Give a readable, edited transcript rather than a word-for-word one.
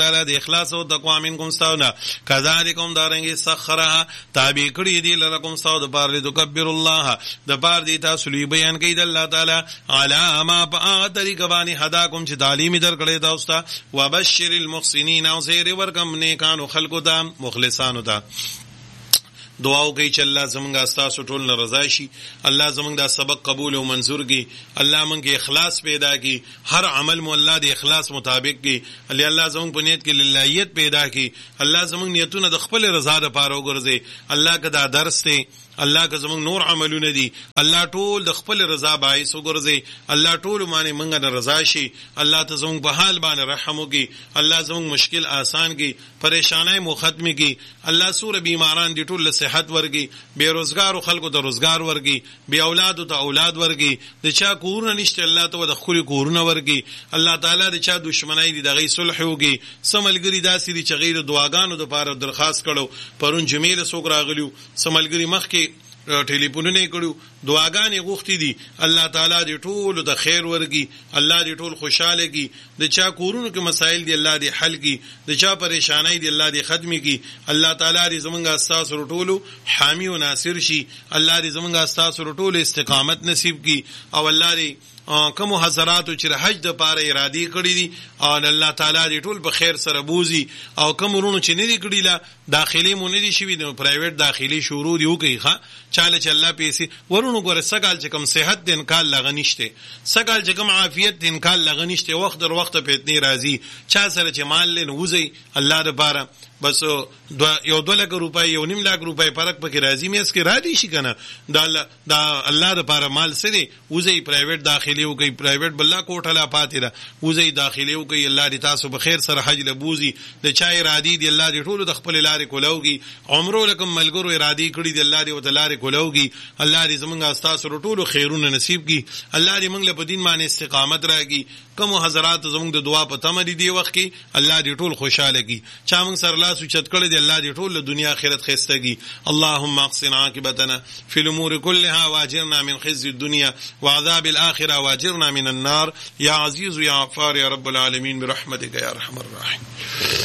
تعالی د اخلاص او تقوا منکم استاونا کذالکم دارنګ سخرها تابع کړی دی لکم استاو د پاره تکبر الله د پاره دی تاسو لوی بیان کوي د الله تعالی علی ما په طریقه باندې هداکم چې تعلیم درکړی تاسو ته وبشر المحسنین او زیر ورکم نیکانو خلقو ته مخلصانو ته دعا وکړئ چې الله زمونږ استاسو ټول نه رضا شي الله زمونږ دا سبق قبول او منظور کړي الله مونږ کې اخلاص پیدا کړي هر عمل مو الله د اخلاص مطابق کړي الله زمونږ په نیت کې للهیت پیدا کړي الله زمونږ نیتونه د خپل رضا لپاره وګرځي الله کدا درس ته الله که زمونږ نور عملونه دي الله ټول د خپل رضا باعث وګرځي الله ټول باندې مونږ نه رضا شي الله ته زمونږ په حال باندې رحم وکړي الله زمونږ مشکل آسان کړي پریشانای مو ختم کړي الله سور بیماران دي ټول له صحت ورګي بیروزګار خلکو ته روزګار ورګي بی اولاد ته اولاد ورګي د چا کورونه نشته الله ته د خوري کورونه ورګي الله تعالی د چا دشمنای دي دغه صلح وکړي سملګری داسې دي چې غیر دعاګانو د لپاره درخواست کړو پرون جمیل سوګ راغلیو سملګری مخ کې ټلیفونونه کړو دعاګانې غوښتي دي الله تعالی دې ټول د خیر ورګي الله دې ټول خوشاله کړي د چا کورونو کې مسائل دي الله دې حل کړي د چا پریشانای دي الله دې ختم کړي الله تعالی دې زمونږ استاس ټولو حامی او ناصر شي الله دې زمونږ استاس ټولو استقامت نصیب کړي او الله دې کوم حضراتو چې حج د پاره ارادي کړی دي او الله تعالی دې ټول په خیر سره بوزي او کوم ورونو چې نه دي کړی لا داخلي مونږ نه دي شوی د پرایویټ داخلي شروع دی وکي ښا چاله چې الله پیسې ورونو ګوره سګال چې کوم صحت دین کال لغنيشته سګال چې کوم عافیت دین کال لغنيشته وخت در وخت په اتنی راضي چا سره چې مال لن وزي الله د پاره بس یو 2 لک روپۍ یو 1.5 لک روپۍ فرق پکې راځي مې اس کې را دي شي کنه دا الله لپاره مال سره وزي پرایویټ داخلي او کوي پرایویټ بللا کوټه پاتې ده وزي داخلي او کوي الله دې تاسو په خیر سره حج لبوزي د چا ارادي دي الله دې ټول د خپل لارې کولوږي عمره لکم ملګرو ارادي کړی دي الله دې وتعالى کولوږي الله دې زمونږ استاسو ټول خیرونه نصیب کړي الله دې موږ له په دین باندې استقامت راکړي کوم حضرات زمونږ د دعا په تمه دي وخت کې الله دې ټول خوشاله کړي چا موږ سره لاس اوچت کړی دی الله دې ټول دنیا آخرت خستګي اللهم احسن عاقبتنا في الامور كلها واجرنا من خزي الدنيا وعذاب الاخره واجرنا من النار يا عزيز يا غفار يا رب العالمين برحمتك يا ارحم الراحمين.